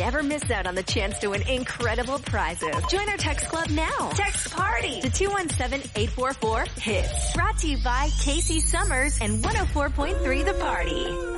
never miss out on the chance to win incredible prizes. Join our text club now. Text PARTY to 217-844-HITS. Brought to you by Casey Summers and 104.3 The Party.